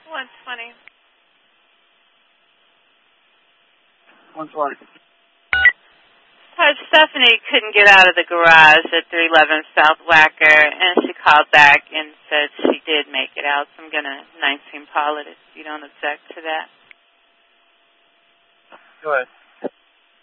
120. 120. Stephanie couldn't get out of the garage at 311 South Wacker, and she called back and said she did make it out, so I'm going to 19 Paul it if you don't object to that. Go ahead.